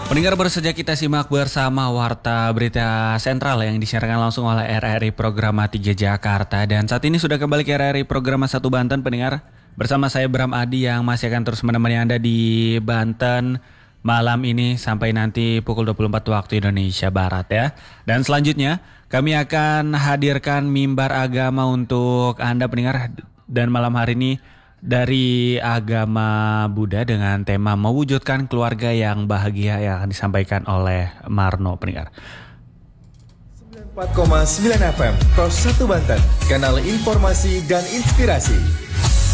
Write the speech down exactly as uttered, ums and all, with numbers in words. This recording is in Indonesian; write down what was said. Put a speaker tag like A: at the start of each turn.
A: Pendengar baru saja kita simak bersama Warta Berita Sentral yang disiarkan langsung oleh R R I Programa tiga Jakarta. Dan saat ini sudah kembali ke R R I Programa satu Banten, pendengar. Bersama saya Bram Adi yang masih akan terus menemani Anda di Banten malam ini sampai nanti pukul dua puluh empat waktu Indonesia Barat ya. Dan selanjutnya kami akan hadirkan mimbar agama untuk Anda pendengar. Dan malam hari ini dari agama Buddha dengan tema mewujudkan keluarga yang bahagia yang akan disampaikan oleh Marno pendengar.
B: sembilan puluh empat koma sembilan F M Pros satu Banten, kanal informasi dan inspirasi.